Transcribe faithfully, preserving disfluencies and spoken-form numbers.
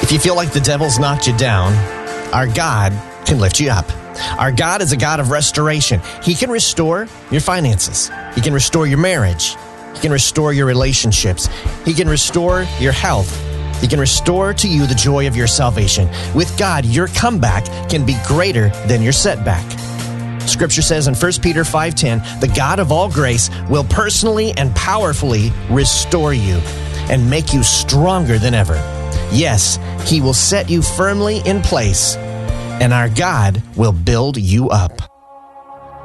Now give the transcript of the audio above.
If you feel like the devil's knocked you down, our God can lift you up. Our God is a God of restoration. He can restore your finances. He can restore your marriage. He can restore your relationships. He can restore your health. He can restore to you the joy of your salvation. With God, your comeback can be greater than your setback. Scripture says in First Peter five ten, the God of all grace will personally and powerfully restore you and make you stronger than ever. Yes, He will set you firmly in place, and our God will build you up.